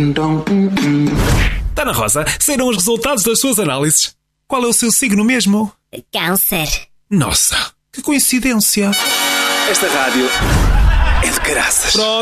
Ana Rosa, saíram os resultados das suas análises. Qual é o seu signo mesmo? Câncer. Nossa, que coincidência. Esta rádio é de caraças.